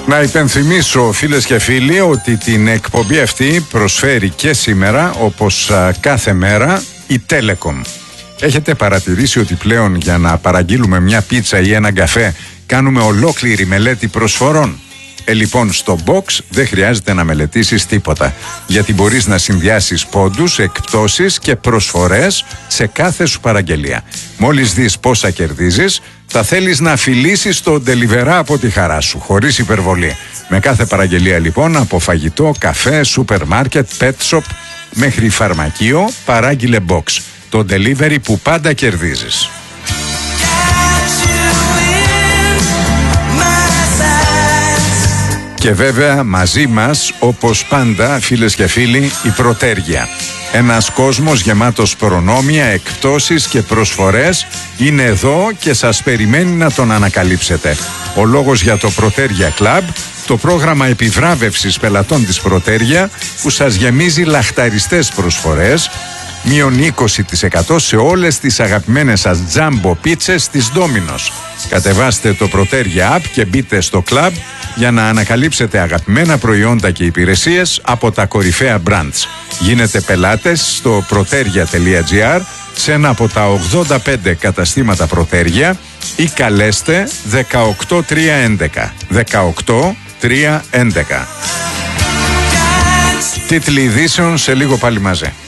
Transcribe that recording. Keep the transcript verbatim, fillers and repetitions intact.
Να υπενθυμίσω, φίλες και φίλοι, ότι την εκπομπή αυτή προσφέρει και σήμερα, όπως α, κάθε μέρα, η Telecom. Έχετε παρατηρήσει ότι πλέον για να παραγγείλουμε μια πίτσα ή έναν καφέ κάνουμε ολόκληρη μελέτη προσφορών? Ε, λοιπόν, στο Box δεν χρειάζεται να μελετήσεις τίποτα, γιατί μπορείς να συνδυάσεις πόντους, εκπτώσεις και προσφορές σε κάθε σου παραγγελία. Μόλις δεις πόσα κερδίζεις, θα θέλεις να φιλήσεις το ντελιβερά από τη χαρά σου, χωρίς υπερβολή. Με κάθε παραγγελία λοιπόν, από φαγητό, καφέ, σούπερ μάρκετ, pet shop μέχρι φαρμακείο, παράγγειλε Box. Το delivery που πάντα κερδίζεις. Και βέβαια μαζί μας, όπως πάντα, φίλες και φίλοι, η Πρωτέργεια. Ένας κόσμος γεμάτος προνόμια, εκπτώσεις και προσφορές είναι εδώ και σας περιμένει να τον ανακαλύψετε. Ο λόγος για το Πρωτέργεια Club, το πρόγραμμα επιβράβευσης πελατών της Πρωτέργεια, που σας γεμίζει λαχταριστές προσφορές, μείον είκοσι τοις εκατό σε όλες τις αγαπημένες σας τζάμπο πίτσες της Ντόμινος. Κατεβάστε το Πρωτέργεια App και μπείτε στο club για να ανακαλύψετε αγαπημένα προϊόντα και υπηρεσίες από τα κορυφαία brands. Γίνετε πελάτες στο protergia τελεία gr, σε ένα από τα ογδόντα πέντε καταστήματα Πρωτέργεια, ή καλέστε δεκαοκτώ τρία έντεκα. δεκαοκτώ τρία έντεκα. Τίτλοι ειδήσεων σε λίγο πάλι μαζί.